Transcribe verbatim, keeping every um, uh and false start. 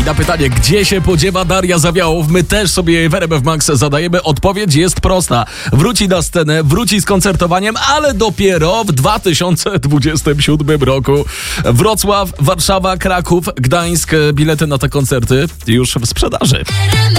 I na pytanie, gdzie się podziewa Daria Zawiałow, my też sobie w R M F Max zadajemy. Odpowiedź jest prosta. Wróci na scenę, wróci z koncertowaniem, ale dopiero w dwa tysiące dwudziestym siódmym roku. Wrocław, Warszawa, Kraków, Gdańsk. Bilety na te koncerty już w sprzedaży.